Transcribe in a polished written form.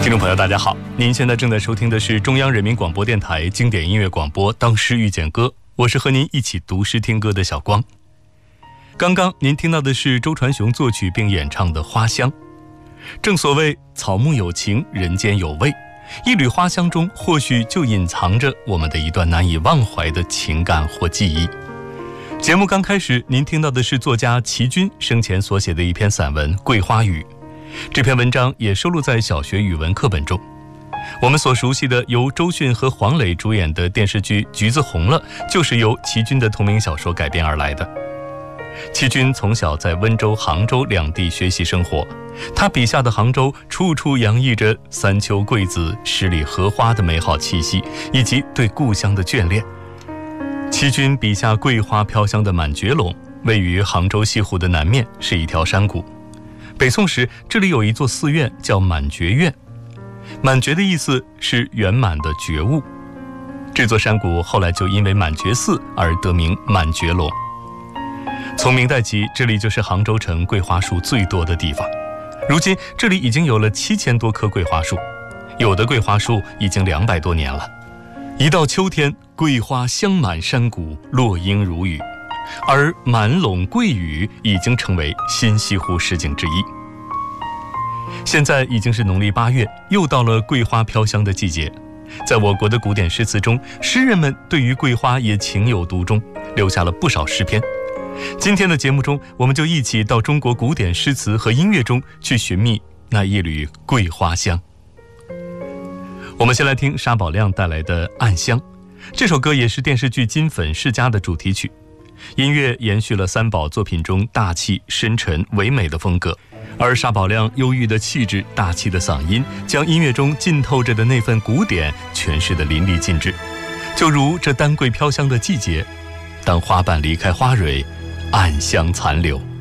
听众朋友大家好，您现在正在收听的是中央人民广播电台经典音乐广播当诗遇见歌，我是和您一起读诗听歌的小光。刚刚您听到的是周传雄作曲并演唱的《花香》。正所谓草木有情，人间有味，一缕花香中或许就隐藏着我们的一段难以忘怀的情感或记忆。节目刚开始，您听到的是作家齐君生前所写的一篇散文《桂花雨》，这篇文章也收录在小学语文课本中。我们所熟悉的由周迅和黄磊主演的电视剧《橘子红了》，就是由齐君的同名小说改编而来的。齐君从小在温州、杭州两地学习生活，他笔下的杭州处处洋溢着三秋桂子、十里荷花的美好气息，以及对故乡的眷恋。齐君笔下桂花飘香的满觉陇，位于杭州西湖的南面，是一条山谷。北宋时，这里有一座寺院叫满觉院，满觉的意思是圆满的觉悟。这座山谷后来就因为满觉寺而得名满觉陇。从明代起，这里就是杭州城桂花树最多的地方。如今这里已经有了7000多棵桂花树，有的桂花树已经200多年了。一到秋天，桂花香满山谷，落英如雨，而满陇桂雨已经成为新西湖十景之一。现在已经是农历8月，又到了桂花飘香的季节。在我国的古典诗词中，诗人们对于桂花也情有独钟，留下了不少诗篇。今天的节目中，我们就一起到中国古典诗词和音乐中去寻觅那一缕桂花香。我们先来听沙宝亮带来的《暗香》，这首歌也是电视剧《金粉世家》的主题曲。音乐延续了三宝作品中大气、深沉、唯美的风格，而沙宝亮忧郁的气质、大气的嗓音，将音乐中浸透着的那份古典诠释得淋漓尽致。就如这丹桂飘香的季节，当花瓣离开花蕊，暗香残留。